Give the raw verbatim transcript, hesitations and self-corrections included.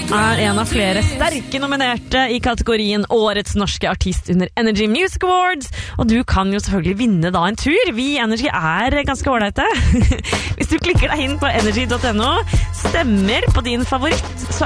er en av flere sterke nominerte i kategorien Årets norske artist under Energy Music Awards, og du kan jo selvfølgelig vinne da en tur. Vi i Energy er ganske ålreite. Hvis du klikker deg inn på energy punktum no, stemmer på din favoritt, så